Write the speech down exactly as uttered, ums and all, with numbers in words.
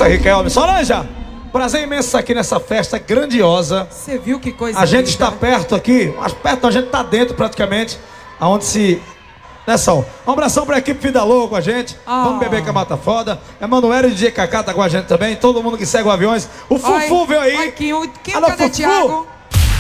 isso aí, Kelvin. Solange, prazer imenso estar aqui nessa festa grandiosa. Você viu que coisa A gente linda. está perto aqui, mas perto, a gente está dentro praticamente, aonde se... Né, Sol? Um abração pra equipe Vida Louca com a gente. Ah. Vamos beber com a Mata Foda. Emanuel e D J Kaká tá com a gente também. Todo mundo que segue o Aviões. O Fufu Ai, veio aí. ai, Quinho, Quinho, Alô, cadê Fufu? Thiago?